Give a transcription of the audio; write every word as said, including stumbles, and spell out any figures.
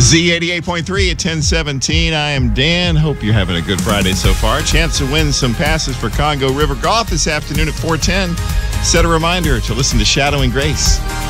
Z eighty-eight point three at ten seventeen. I am Dan. Hope you're having a good Friday so far. Chance to win some passes for Congo River Golf this afternoon at four ten. Set a reminder to listen to Shadow and Grace.